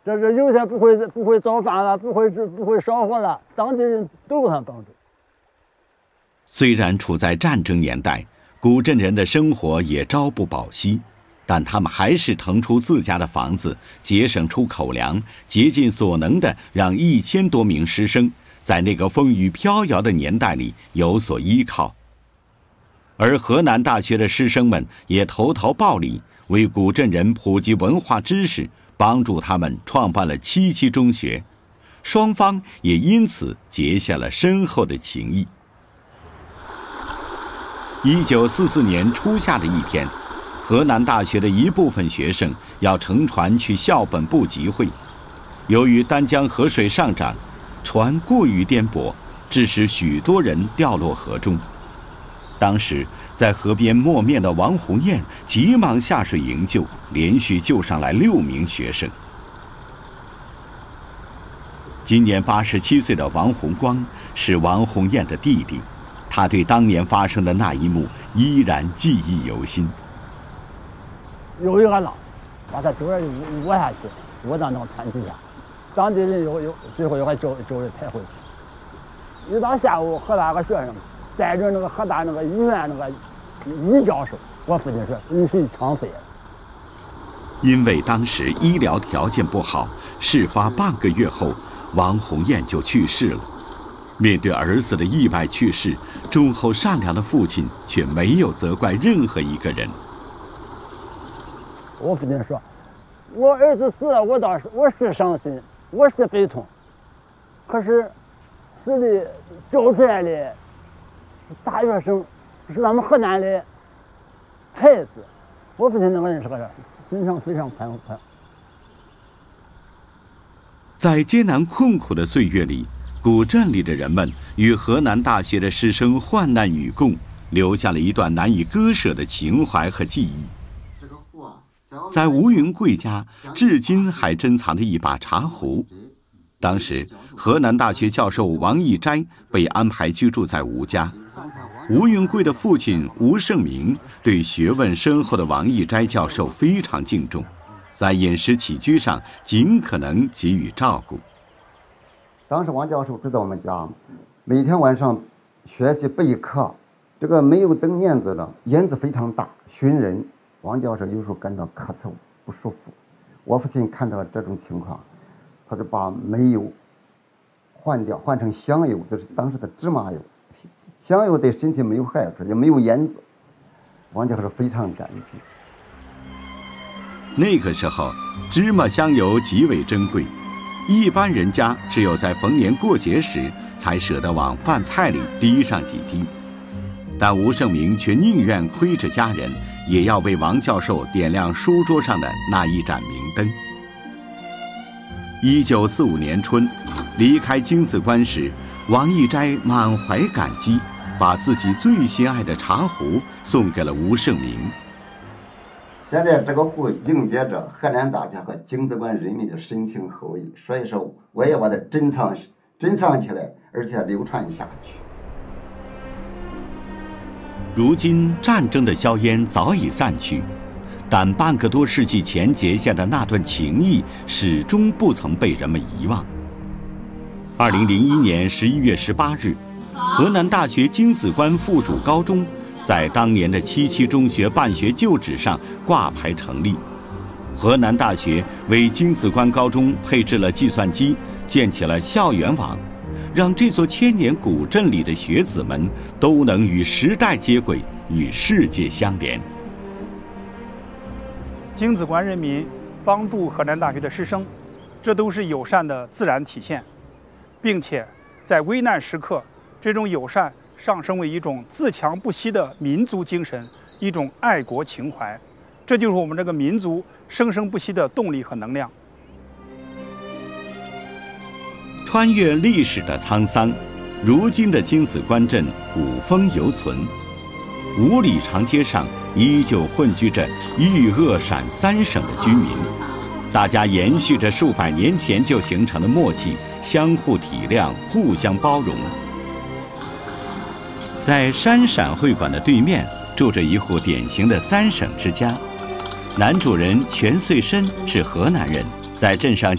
这是有些不会造饭了，不会烧火了，当地人都给他帮助。 虽然处在战争年代，古镇人的生活也朝不保夕，但他们还是腾出自家的房子，节省出口粮，竭尽所能地让1000多名师生在那个风雨飘摇的年代里有所依靠。而河南大学的师生们也投桃报李，为古镇人普及文化知识，帮助他们创办了7期中学，双方也因此结下了深厚的情谊。1944年初夏的一天，河南大学的一部分学生要乘船去校本部集会，由于丹江河水上涨，船过于颠簸，致使许多人掉落河中。当时在河边磨面的王红艳急忙下水营救，连续救上来6名学生。今年87岁的王洪光是王红艳的弟弟，他对当年发生的那一幕依然记忆犹新。 有一个浪，把他周人窝下去，窝到那个船底下，当地人最后还周人抬回去。一到下午，河大个学生带着那个河大那个医院那个医教授，我父亲说你是枪毙了。 因为当时医疗条件不好，事发半个月后，王红艳就去世了。面对儿子的意外去世，忠厚善良的父亲却没有责怪任何一个人。 我父亲说，我儿子死了，我是伤心，我是悲痛，可是死的救出来的是大学生，是咱们河南的才子。我父亲那个人是个心肠非常宽阔。 在艰难困苦的岁月里，古镇里的人们与河南大学的师生患难与共，留下了一段难以割舍的情怀和记忆。在吴云贵家，至今还珍藏着一把茶壶。当时，河南大学教授王义斋被安排居住在吴家。吴云贵的父亲吴胜明对学问深厚的王义斋教授非常敬重，在饮食起居上尽可能给予照顾。 当时王教授住在我们家，每天晚上学习备课，这个没有灯帘子的，烟子非常大，熏人。王教授有时候感到咳嗽不舒服，我父亲看到了这种情况，他就把煤油换掉，换成香油，就是当时的芝麻油。香油对身体没有害处，也没有烟子。王教授非常感激。 那个时候，芝麻香油极为珍贵，一般人家只有在逢年过节时才舍得往饭菜里滴上几滴。但吴胜明却宁愿亏着家人，也要为王教授点亮书桌上的那一盏明灯。1945年春，离开京子关时，王义斋满怀感激，把自己最心爱的茶壶送给了吴胜明。 现在这个壶迎接着河南大学和京子关人民的深情厚谊，所以说我也把它珍藏起来，而且流传下去。 如今战争的硝烟早已散去，但半个多世纪前结下的那段情谊始终不曾被人们遗忘。2001年11月18日，河南大学京子关附属高中在当年的7期中学办学旧址上挂牌成立。河南大学为京子关高中配置了计算机，建起了校园网，让这座千年古镇里的学子们都能与时代接轨，与世界相连。 京子关人民帮助河南大学的师生，这都是友善的自然体现，并且在危难时刻，这种友善上升为一种自强不息的民族精神，一种爱国情怀，这就是我们这个民族生生不息的动力和能量。 穿越历史的沧桑，如今的京子关镇古风犹存，5里长街上依旧混居着豫鄂陕3省的居民，大家延续着数百年前就形成的默契，相互体谅，互相包容。在山陕会馆的对面，住着一户典型的3省之家，男主人全穗申是河南人，在镇上